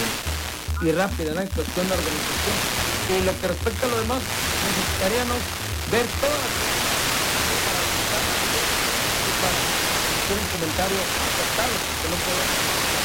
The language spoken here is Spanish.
fácil y rápida, ¿no? En cuestión de organización. Y lo que respecta a lo demás, necesitaríamos ver todas las para hacer un comentario acertado, porque no podemos